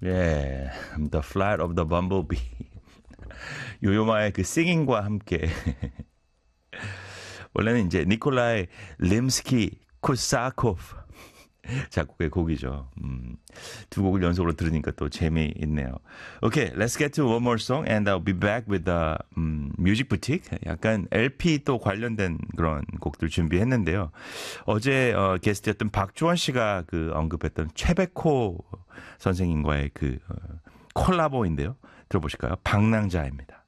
예, The Flight of the Bumblebee. 요요마의 그 싱잉과 함께 원래는 이제 니콜라이 림스키 코사코프 작곡의 곡이죠. 두 곡을 연속으로 들으니까 또 재미있네요. Okay, let's get to one more song and I'll be back with the Music Boutique. 약간 LP 또 관련된 그런 곡들 준비했는데요. 어제 게스트였던 박주원 씨가 그 언급했던 최백호 선생님과의 그 콜라보인데요. 들어보실까요? 방랑자입니다.